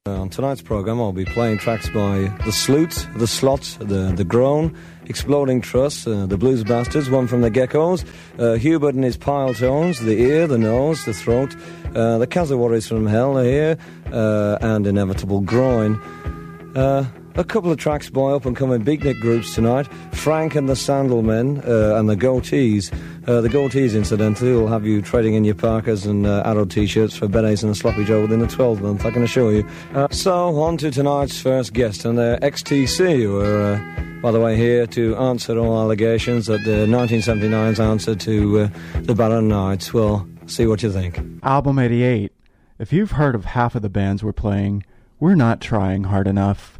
On tonight's programme, I'll be playing tracks by The Sloot, The Slot, The Groan, Exploding Truss, The Blues Bastards, one from The Geckos, Hubert and his Pile Tones, The Ear, The Nose, The Throat, The Cazawaris from Hell here, and Inevitable Groin. A couple of tracks by up-and-coming beatnik groups tonight, Frank and the Sandalmen and the Goatees. The Goatees, incidentally, will have you trading in your Parkers and Arrow T-shirts for berets and a sloppy Joe within a 12-month, I can assure you. So, on to tonight's first guest, and they're XTC, who are, by the way, here to answer all allegations that the 1979's answer to the Barron Knights. Well, see what you think. Album 88. If you've heard of half of the bands we're playing, we're not trying hard enough.